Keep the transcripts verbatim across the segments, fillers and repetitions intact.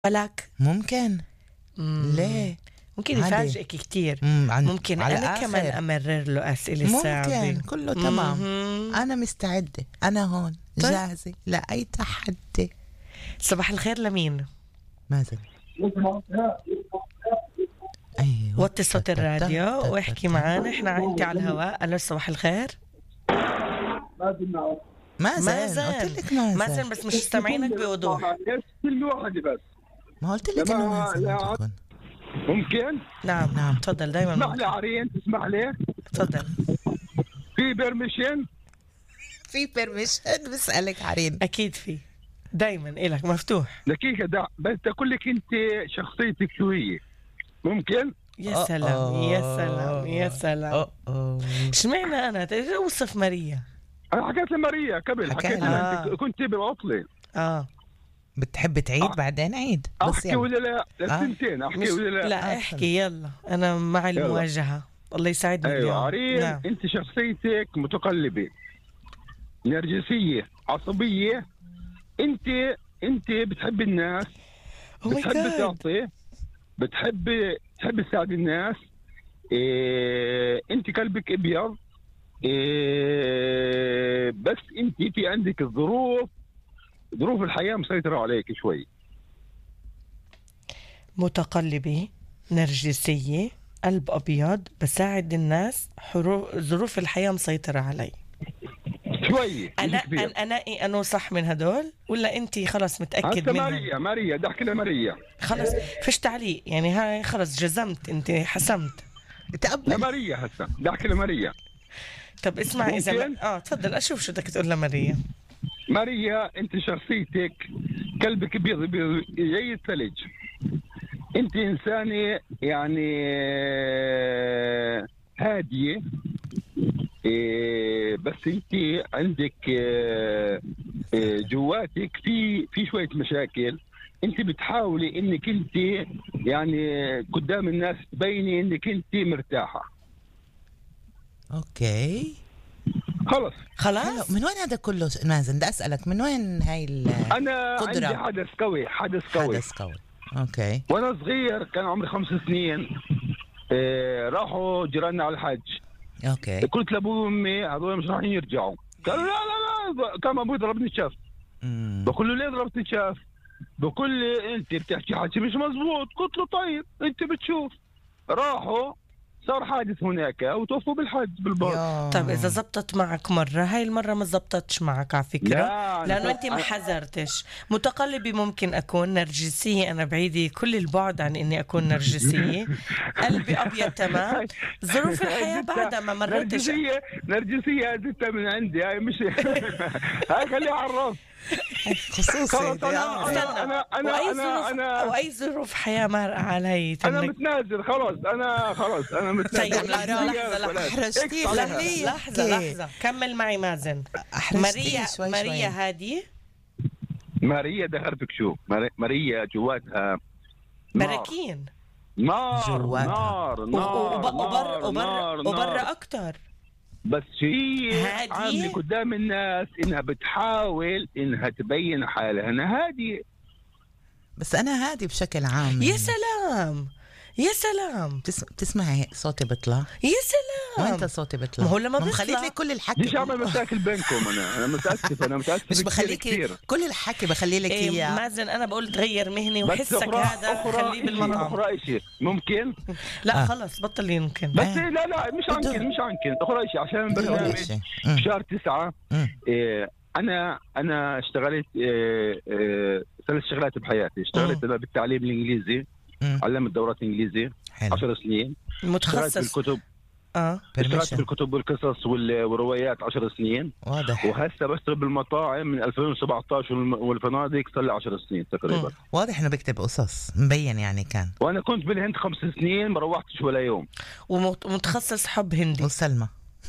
لك ممكن. مم. ليه؟ ممكن يفاجئك كتير. عن... ممكن أنا كمان أمرر له أسئلة صعبة. ممكن كله تمام. مم. أنا مستعدة، أنا هون طيب. جاهزة لأي تحدي. صباح الخير لمين؟ مازن. أيوة. وطي صوت الراديو واحكي معانا. احنا انت على الهواء. ألو صباح الخير. مازن مازن قلت لك مازن مازن بس مش سامعينك بوضوح. كل واحد بس ما قلت لك إنه مازن تكون. ممكن. نعم نعم تفضل. دايما اسمح لي عرين، تسمح لي. تفضل. في بيرميشن في بيرميشن بسألك عرين. أكيد في، دايما إلك مفتوح. دقيقة دا بس أقول لك أنت شخصيتك شو هي. ممكن. يا سلام يا سلام يا سلام. اشمعنى أنا أوصف ماريا؟ أنا حكيت لماريا قبل، حكيت لها أنت كنت بعطلة. آه بتحب تعيد آه. بعدين عيد بس أحكي يلا. ولا لا؟ للسنتين أحكي مش... ولا لا؟ لا احكي يلا، أنا مع المواجهة. الله يساعدني. أيوة عرين. نعم. أنت شخصيتك متقلبة، نرجسية، عصبية. أنت أنت بتحب الناس، Oh my بتحب God. تعطي، بتحب تحب تساعد الناس. إيه... انت قلبك ابيض. إيه... بس انت في عندك الظروف، ظروف الحياة مسيطرة عليك شوي. متقلبة، نرجسية، قلب أبيض، بساعد الناس، حرو... ظروف الحياة مسيطرة علي. شوي أنا كبير. أنا أناقي أنه صح من هدول ولا أنت خلص متأكد هسه منهم؟ ماريا ماريا بدي احكي لماريا. خلص فيش تعليق يعني، هاي خلص جزمت، أنت حسمت. تقبل. لماريا هسه بدي احكي لماريا. طب اسمع إذا ممكن؟ ما... آه تفضل أشوف شو بدك تقول لماريا. ماريا انت شخصيتك قلبك ابيض ابيض زي الثلج. انت انسانة يعني هادية. إيه بس انت عندك إيه جواتك في في شويه مشاكل. انت بتحاولي انك انت يعني قدام الناس تبيني انك انت مرتاحه. اوكي خلص خلاص. من وين هذا كله مازن؟ بدي اسالك من وين هاي القدرة؟ انا عندي حدث قوي، حدث قوي حدث قوي. اوكي. وانا صغير كان عمري خمس سنين. إيه راحوا جيراننا على الحج. اوكي. قلت لابوي وامي هذول مش راح يرجعوا. قالوا لا لا لا. كان ابوي ضربني شاف. بقول له ليه ضربتني شاف؟ بقول لي انت بتحكي حكي مش مزبوط. قلت له طيب انت بتشوف. راحوا صار حادث هناك وتوفوا بالحج بالبر. طيب إذا زبطت معك مرة، هاي المرة ما زبطتش معك على فكرة. لا لأنه أنت ما حذرتش. متقلبة ممكن أكون، نرجسية أنا بعيدة كل البعد عن إني أكون نرجسية. قلبي أبيض تمام. ظروف الحياة بعدها ما مرتش. نرجسية نرجسية زدتها من عندي. هاي مش هاي خليها عرف خصوصي. أنا أنا أنا أنا وأي أنا, ظروف أنا وأي ظروف حياة مر علي. أنا متنازل خلاص. أنا خلاص أنا متنازل. طيب لحظة لحظة لحظة لحظة لحظة كمل معي مازن. ماريا ماريا هادية. ماريا دخلتك شو ماريا جواتها براكين نار نار نار نار وبرا أكتر. بس هي هادية عاملة قدام الناس إنها بتحاول إنها تبين حالها أنا هادية. بس أنا هادي بشكل عام. يا سلام يا سلام. تسم... تسمعي صوتي بيطلع؟ يا سلام. وانت صوتي بيطلع؟ ما هو لما بيطلع خليت لي كل الحكي. ليش اعمل مشاكل بينكم؟ انا انا متاسف انا متاسف مش بخليكي كل الحكي بخلي لك اياه. إيه مازن انا بقول تغير مهني وحسك هذا خليه بالمطعم. اخرى شيء ممكن. لا آه. خلص بطل يمكن. بس آه. لا لا مش عنكن مش عنكن اخرى شيء عشان برنامج شهر تسعة. إيه انا انا اشتغلت إيه إيه ثلاث شغلات بحياتي. اشتغلت انا بالتعليم الانجليزي. علمت دورات انجليزي عشر سنين. متخصص بالكتب. اه اشتغلت بالكتب والقصص والروايات عشر سنين. واضح. وهسه بشتغل بالمطاعم من ألفين وسبعطعش والفنادق صار لي عشر سنين تقريبا. م. واضح انه بكتب قصص مبين يعني كان. وانا كنت بالهند خمس سنين ما روحتش ولا يوم. ومتخصص حب هندي. وسلمى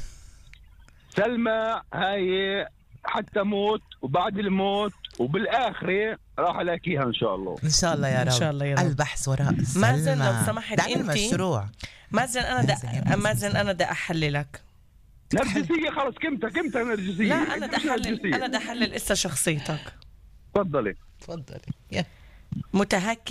سلمى هاي حتى موت وبعد الموت وبالاخره راح الاقيها ان شاء الله. ان شاء الله يا رب. ان شاء الله يا رب. البحث وراء سلمى. مازن لو سمحت انت مشروع. مازن انا دا مازن انا دا احللك. نرجسيه خلص كمتها كمتها نرجسيه. لا انا دا احلل انا دا احلل اسا شخصيتك. تفضلي تفضلي. متهكم